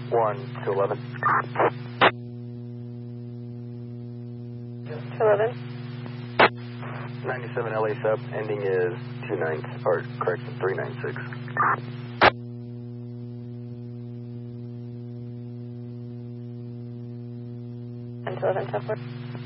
1 to 11. 211. 97 LA sub, ending is 29, or correction, 396. 10 to 11, 10 4.